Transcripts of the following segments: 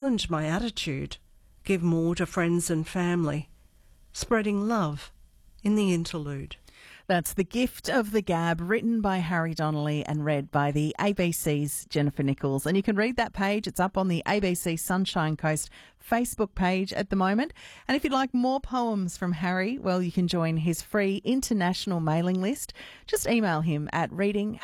challenge my attitude, give more to friends and family, spreading love in the interlude. That's The Gift of the Gab, written by Harry Donnelly and read by the ABC's Jennifer Nichols. And you can read that page. It's up on the ABC Sunshine Coast Facebook page at the moment. And if you'd like more poems from Harry, well, you can join his free international mailing list. Just email him at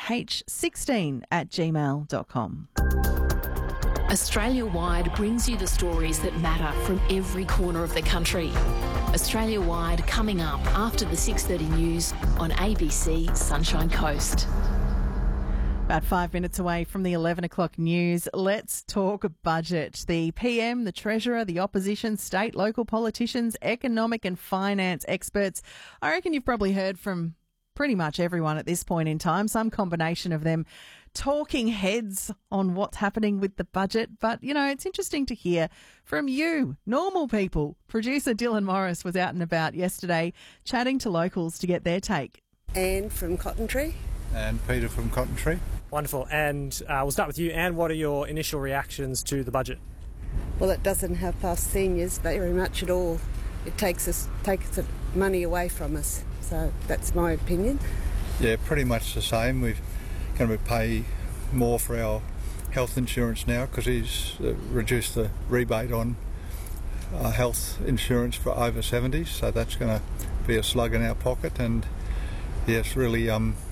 readingh16@gmail.com. Australia-wide brings you the stories that matter from every corner of the country. Australia-wide coming up after the 6:30 news on ABC Sunshine Coast. About 5 minutes away from the 11 o'clock news, let's talk budget. The PM, the Treasurer, the opposition, state, local politicians, economic and finance experts. I reckon you've probably heard from pretty much everyone at this point in time, some combination of them talking heads on what's happening with the budget. But, you know, it's interesting to hear from you, normal people. Producer Dylan Morris was out and about yesterday chatting to locals to get their take. Anne from Cotton Tree. And Peter from Cotton Tree. Wonderful. And we'll start with you, Anne. What are your initial reactions to the budget? Well, it doesn't help us seniors very much at all. It takes the money away from us. So that's my opinion. Yeah, pretty much the same. We're going to pay more for our health insurance now because he's reduced the rebate on health insurance for over 70s. So that's going to be a slug in our pocket. And yes, really,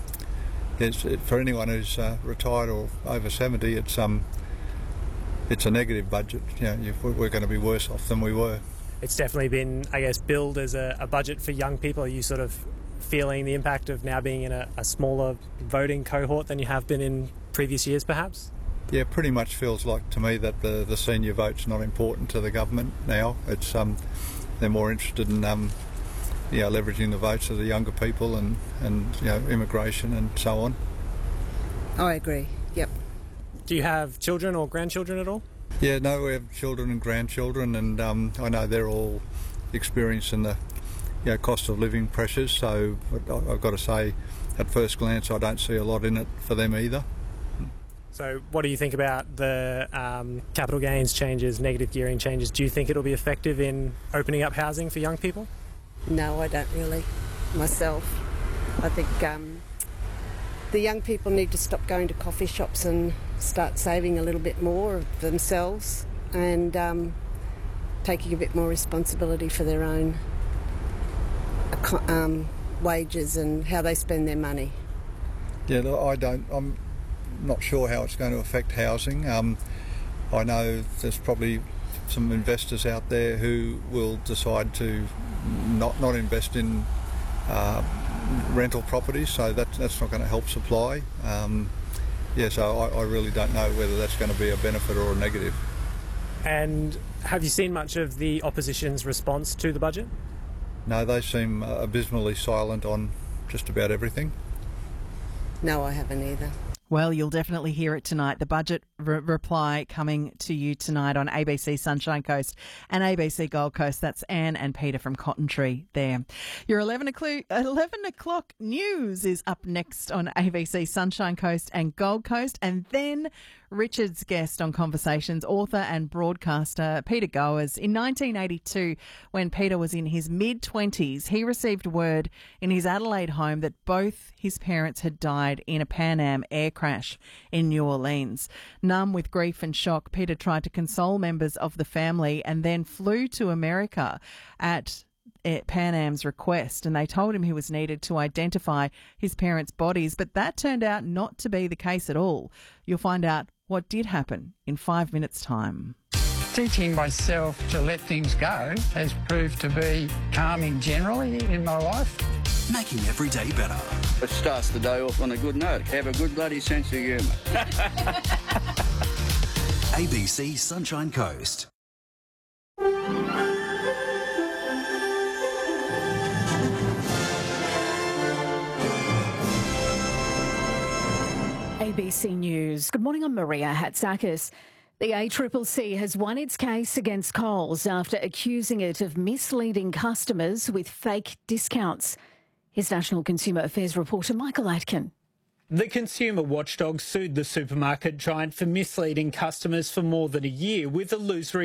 for anyone who's retired or over 70, it's a negative budget. You know, we're going to be worse off than we were. It's definitely been, I guess, billed as a budget for young people. Are you sort of feeling the impact of now being in a smaller voting cohort than you have been in previous years, perhaps? Yeah, pretty much feels like to me that the senior vote's not important to the government now. It's they're more interested in leveraging the votes of the younger people and immigration and so on. I agree. Yep. Do you have children or grandchildren at all? Yeah, no, we have children and grandchildren, and I know they're all experiencing the cost of living pressures, so I've got to say, at first glance, I don't see a lot in it for them either. So what do you think about the capital gains changes, negative gearing changes? Do you think it'll be effective in opening up housing for young people? No, I don't really, myself. I think the young people need to stop going to coffee shops and start saving a little bit more of themselves and taking a bit more responsibility for their own wages and how they spend their money. Yeah, I'm not sure how it's going to affect housing. I know there's probably some investors out there who will decide to not invest in rental properties, so that's not going to help supply. So I really don't know whether that's going to be a benefit or a negative. And have you seen much of the opposition's response to the budget? No, they seem abysmally silent on just about everything. No, I haven't either. Well, you'll definitely hear it tonight. The budget reply coming to you tonight on ABC Sunshine Coast and ABC Gold Coast. That's Anne and Peter from Cotton Tree there. Your 11 o'clock news is up next on ABC Sunshine Coast and Gold Coast. And then Richard's guest on Conversations, author and broadcaster Peter Goers. In 1982, when Peter was in his mid-20s, he received word in his Adelaide home that both his parents had died in a Pan Am air crash in New Orleans. Numb with grief and shock, Peter tried to console members of the family and then flew to America at Pan Am's request, and they told him he was needed to identify his parents' bodies, but that turned out not to be the case at all. You'll find out what did happen in 5 minutes' time. Teaching myself to let things go has proved to be calming generally in my life. Making every day better. It starts the day off on a good note. Have a good bloody sense of humour. ABC Sunshine Coast. ABC News. Good morning, I'm Maria Hatzakis. The ACCC has won its case against Coles after accusing it of misleading customers with fake discounts. Here's National Consumer Affairs reporter Michael Atkin. The consumer watchdog sued the supermarket giant for misleading customers for more than a year with illusory